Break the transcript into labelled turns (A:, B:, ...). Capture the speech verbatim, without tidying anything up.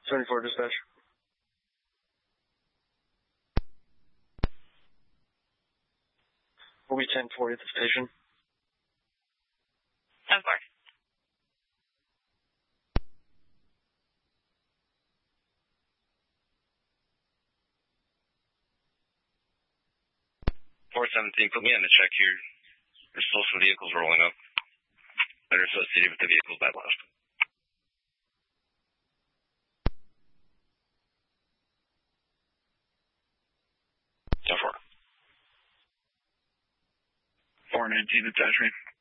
A: seventy-four dispatch. We'll be ten forty at the station.
B: ten four.
C: four seventeen, put me on the check here. There's still some vehicles rolling up that are associated with the vehicles that lost. ten four. four nineteen, attachment.